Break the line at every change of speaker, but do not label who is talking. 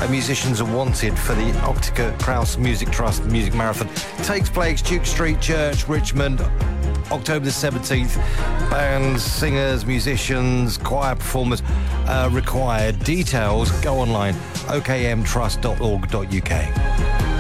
musicians are wanted for the Octica Kraus Music Trust Music Marathon. Takes place Duke Street Church, Richmond, October the 17th. Bands, singers, musicians, choir performers required. Details, go online, okmtrust.org.uk.